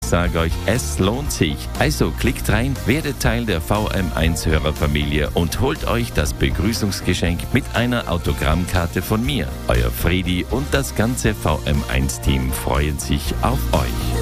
sage euch, es lohnt sich. Also klickt rein, werdet Teil der VM1-Hörerfamilie und holt euch das Begrüßungsgeschenk mit einer Autogrammkarte von mir. Euer Fredi und das ganze VM1-Team freuen sich auf euch.